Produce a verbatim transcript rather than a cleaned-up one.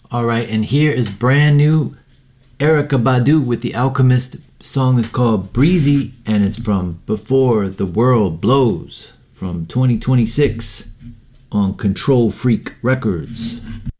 All right, and here is brand new Erykah Badu with The Alchemist. Song is called Breezy, and it's from Before the World Blows from twenty twenty-six on Control Freak Records.